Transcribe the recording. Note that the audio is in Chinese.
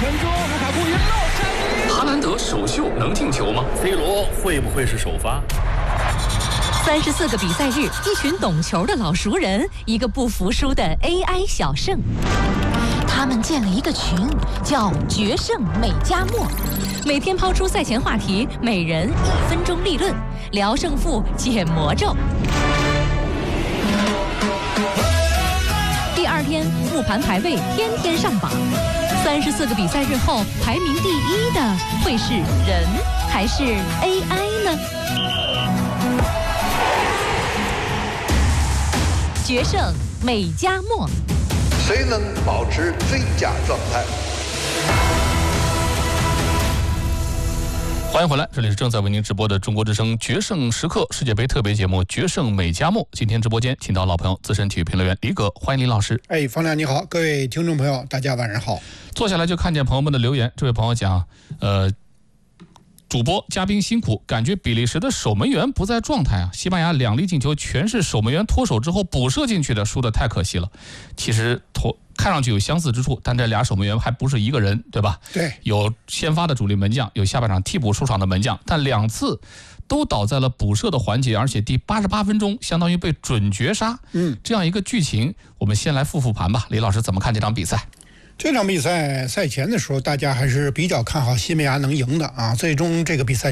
传中，卢卡库一漏， 哈兰德首秀能进球吗 ？C 罗会不会是首发 ？34个比赛日，一群懂球的老熟人，一个不服输的 AI 小胜。他们建了一个群，叫“决胜美加墨”，每天抛出赛前话题，每人1分钟立论，聊胜负，解魔咒。第2天复盘排位，天天上榜。34个比赛日后，排名第1的会是人还是 AI 呢？决胜美加墨， 谁能保持最佳状态？ 欢迎回来，这里是正在为您直播的中国之声决胜时刻世界杯特别节目《决胜美加墨》。今天直播间请到老朋友资深体育评论员李葛，欢迎李老师。 方亮你好，各位听众朋友，大家晚上好。 坐下来就看见朋友们的留言，这位朋友讲，主播嘉宾辛苦，感觉比利时的守门员不在状态啊！西班牙2粒进球全是守门员脱手之后补射进去的，输得太可惜了。其实看上去有相似之处，但这俩守门员还不是一个人，对吧？ 对， 有先发的主力门将，有下半场替补出场的门将，但2次都倒在了补射的环节，而且第88分钟相当于被准绝杀。这样一个剧情，我们先来复盘吧。李老师怎么看这场比赛？ 这场比赛赛前的时候，大家还是比较看好西班牙能赢的啊。最终这个比赛